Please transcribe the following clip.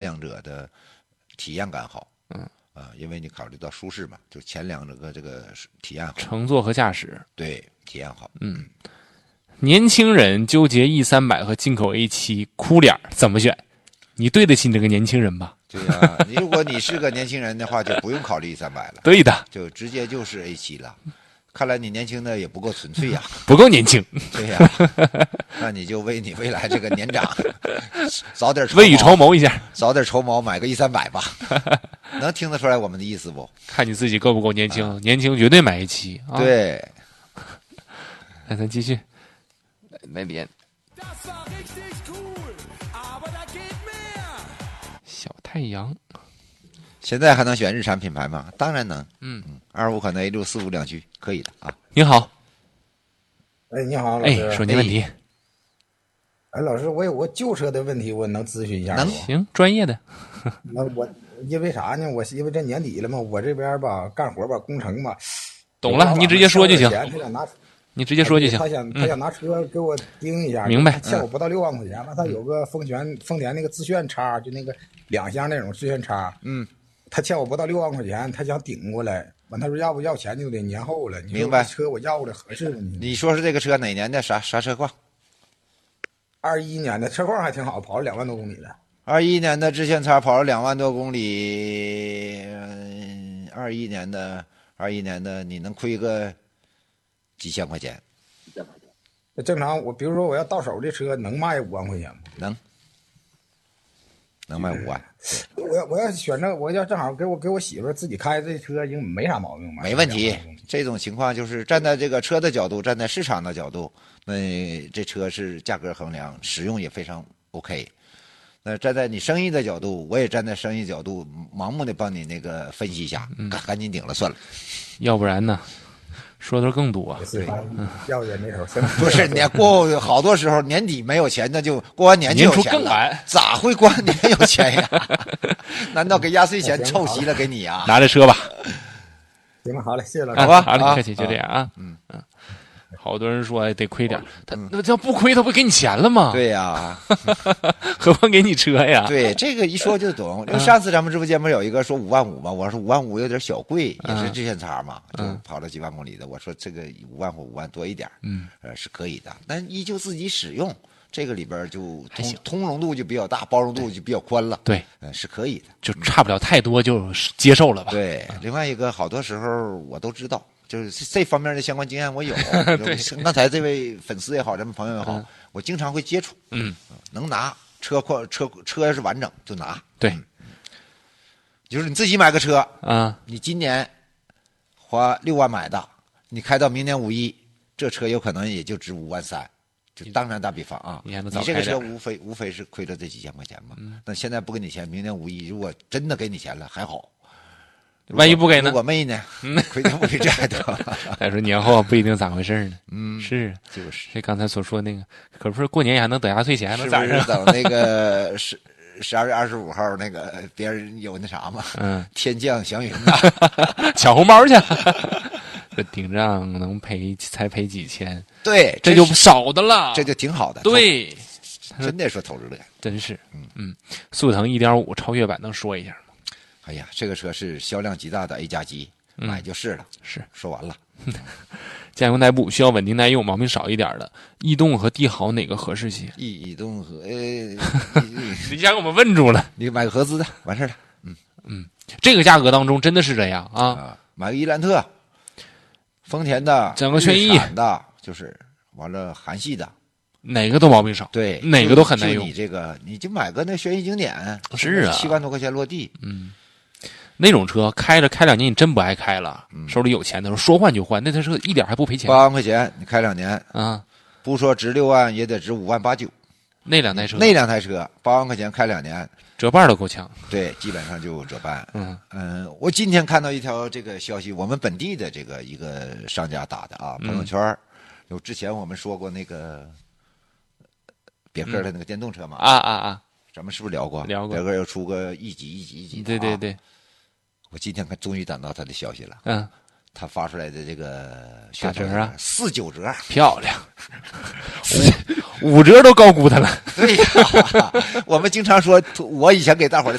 两者的体验感好。因为你考虑到舒适嘛，就前两个这个体验好， 乘坐和驾驶， 对，体验好。 年轻人纠结 E300和进口 A7， 哭脸怎么选？你对得起你这个年轻人吧？ 对呀，如果你是个年轻人的话，就不用考虑300了。 对的， 就直接就是 A7了。看来你年轻的也不够纯粹呀， 不够年轻。 对呀，那你就为你未来这个年长早点未雨绸缪一下， 早点筹谋买个E300吧。能听得出来我们的意思不？ 看你自己够不够年轻，年轻绝对买 A7 啊。 对， 那咱继续来连。小太阳。 现在还能选日产品牌吗？当然能。25款的 A645两驱可以的啊。 你好。 哎，你好，老师。 说你问题。 哎，老师，我有个旧车的问题，我能咨询一下吗？ 行，专业的。 那我因为啥呢？我因为这年底了嘛，我这边吧干活吧，工程吧。 懂了，你直接说就行。你直接说就行。 他想拿车给我盯一下， 明白？ 欠我不到6万块钱吧？他有个丰田那个自炫叉，就那个2厢那种自炫叉。他欠我不到6万块钱，他想顶过来。完，他说要不要钱就得年后了。 明白？ 车我要过来合适吗？ 你说是这个车哪年的？啥车况 ？21年的，车况还挺好，跑了2万多公里了。 21年的致炫叉跑了2万多公里，21年的你能亏个几千块钱？ 正常，比如说我要到手这车能卖5万块钱吗？ 能卖5万。 我要选这，我要正好给我媳妇自己开这车，应该没啥毛病吧？ 没问题。这种情况就是站在这个车的角度，站在市场的角度，那这车是价格衡量，使用也非常 OK。那站在你生意的角度，我也站在生意角度，盲目的帮你那个分析一下，赶紧顶了算了。 要不然呢？说的更多。 对，要也没手。 不是，你过好多时候年底没有钱，那就过完年就有钱了。 年初更晚， 咋会过完年有钱呀？难道给压岁钱凑齐了给你呀？ 拿着车吧。 行了，好嘞，谢谢老师。 好吧，好嘞，客气，就这样啊。好多人说得亏点，他那要不亏，他不给你钱了吗？ 对呀， 何况给你车呀？ 对，这个一说就懂。因为上次咱们直播间不是有一个说5万5嘛，我说5万5有点小贵，也是致炫叉嘛，就跑了几万公里的。我说这个5万或5万多一点，是可以的，但依旧自己使用，这个里边就通融度就比较大，包容度就比较宽了。 对， 是可以的， 就差不了太多，就接受了吧。 对，另外一个好多时候我都知道。就是这方面的相关经验我有。 对， 刚才这位粉丝也好，咱们朋友也好，我经常会接触。能拿车要是完整就拿。 对， 就是你自己买个车啊， 你今年花6万买的，你开到明年5·1，这车有可能也就值5万3。就当然打比方啊，你这个车无非是亏了这几千块钱嘛。那现在不给你钱，明年5·1如果真的给你钱了还好。 万一不给呢？ 我妹呢？亏的不比这还多。 再说年后不一定咋回事呢。是， 就是这刚才所说那个，可不是过年也还能得压岁钱， 是不是等那个12月25号那个别人有那啥嘛？天降祥云呐， 抢红包去。这顶账能才赔几千， 对， 这就少的了， 这就挺好的。 对， 真得说投资的， 真是。速腾 1.5 超越版能说一下吗？ 哎呀，这个车是销量极大的 A 加机，买就是了。 是， 说完了。 家用代步需要稳定耐用、毛病少一点的，逸动和帝豪哪个合适些？ 逸动和你先给我们问住了。 你买个合资的完事了。 这个价格当中真的是这样啊？ 买个伊兰特，丰田的， 整个轩逸的，就是完了韩系的。 哪个都毛病少， 对， 哪个都很耐用。 你这个，你就买个那轩逸经典， 是啊， 7万多块钱落地。 那种车开2年，你真不爱开了。手里有钱的时候说换就换，那台车一点还不赔钱。 8万块钱你开2年啊， 不说值6万，也得值5万8、9。 那两台车 8万块钱开2年， 折半都够呛。 对，基本上就折半。我今天看到一条这个消息，我们本地的一个商家打的啊，朋友圈有之前我们说过那个。别克的那个电动车嘛，咱们是不是聊过？ 聊过。 别克要出个一级的。 对。 我今天终于等到他的消息了。他发出来的这个打折啊 ，4·9折， 漂亮。5折都高估他了。 对呀，我们经常说，我以前给大伙儿